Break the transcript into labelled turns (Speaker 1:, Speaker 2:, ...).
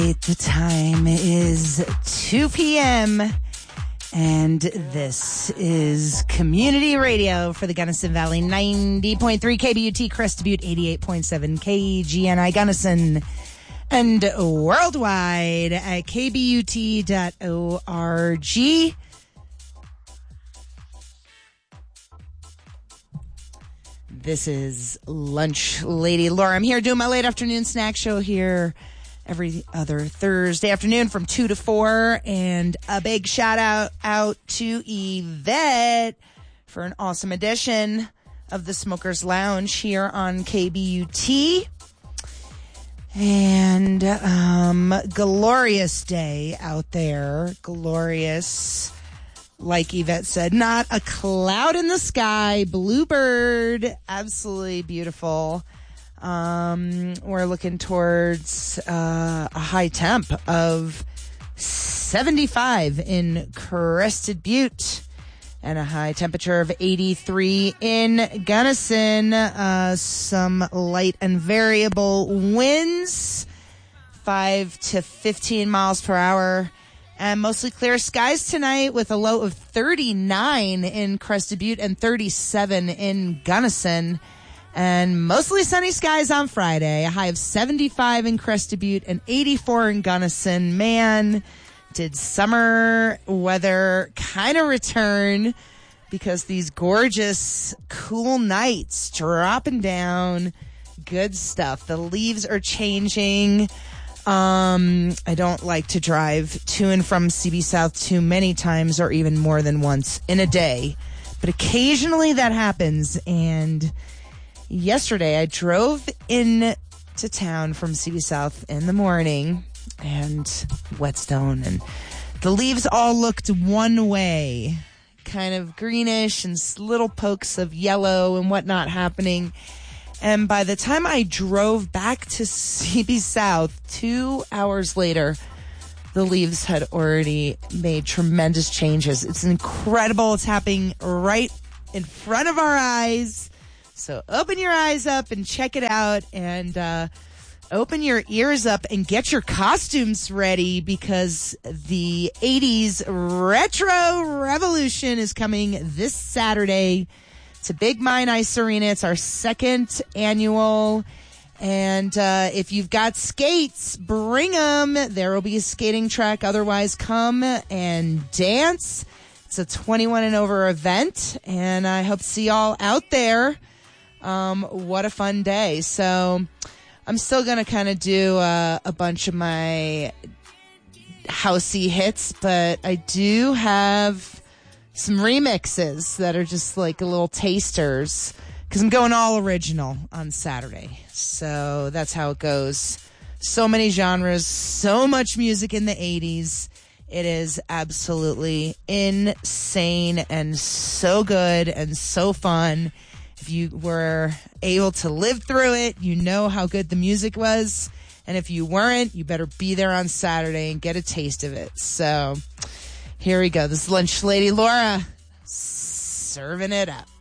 Speaker 1: right, the time is 2 p.m. and this is Community Radio for the Gunnison Valley, 90.3 KBUT, Crest Butte, 88.7 KGNI Gunnison, and worldwide at kbut.org. This is Lunch Lady Laura. I'm here doing my late afternoon snack show here every other Thursday afternoon from 2 to 4. And a big shout out to Yvette for an awesome edition of the Smokers Lounge here on KBUT. And glorious day out there. Glorious. Like Yvette said, not a cloud in the sky. Bluebird, absolutely beautiful. We're looking towards a high temp of 75 in Crested Butte and a high temperature of 83 in Gunnison. Some light and variable winds, 5 to 15 miles per hour. And mostly clear skies tonight with a low of 39 in Crested Butte and 37 in Gunnison. And mostly sunny skies on Friday. A high of 75 in Crested Butte and 84 in Gunnison. Man, did summer weather kind of return because these gorgeous, cool nights dropping down. Good stuff. The leaves are changing. I don't like to drive to and from CB South too many times or even more than once in a day, but occasionally that happens. And yesterday I drove in to town from CB South in the morning and Whetstone, and the leaves all looked one way, kind of greenish and little pokes of yellow and whatnot happening. And by the time I drove back to CB South 2 hours later, the leaves had already made tremendous changes. It's incredible. It's happening right in front of our eyes. So open your eyes up and check it out, and open your ears up and get your costumes ready, because the 80s Retro Revolution is coming this Saturday. It's a Big Mine Ice Arena. It's our second annual. And if you've got skates, bring them. There will be a skating track. Otherwise, come and dance. It's a 21 and over event, and I hope to see y'all out there. What a fun day. So I'm still going to kind of do a bunch of my housey hits, but I do have some remixes that are just like little tasters, because I'm going all original on Saturday. So that's how it goes. So many genres, so much music in the 80s. It is absolutely insane and so good and so fun. If you were able to live through it, you know how good the music was. And if you weren't, you better be there on Saturday and get a taste of it. So here we go. This is Lunch Lady Laura serving it up.